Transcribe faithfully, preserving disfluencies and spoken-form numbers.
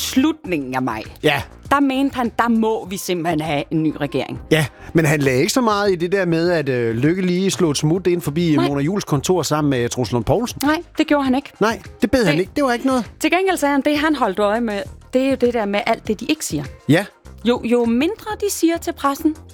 slutningen af maj, Ja. der mente han, der må vi simpelthen have en ny regering. Ja, men han lagde ikke så meget i det der med, at øh, Lykke lige slog et smut ind forbi Nej. Mona Juuls kontor sammen med Troels Lund Poulsen. Nej, det gjorde han ikke. Nej, det bed det... han ikke. Det var ikke noget. Til gengæld sagde han, det han holdt øje med, det er jo det der med alt det, de ikke siger. Ja. Jo, jo mindre de siger til pressen,